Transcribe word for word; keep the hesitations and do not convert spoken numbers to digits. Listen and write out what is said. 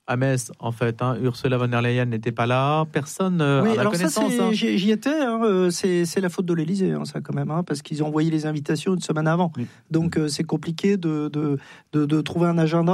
à Metz, en fait. Hein. Ursula von der Leyen n'était pas là. Personne euh, oui, à la alors connaissance. Ça, hein. j'y, j'y étais. Hein, c'est, c'est la faute de l'Élysée, hein, ça, quand même. Hein, parce qu'ils ont envoyé les invitations une semaine avant. Oui. Donc, euh, c'est compliqué de, de, de, de trouver un agenda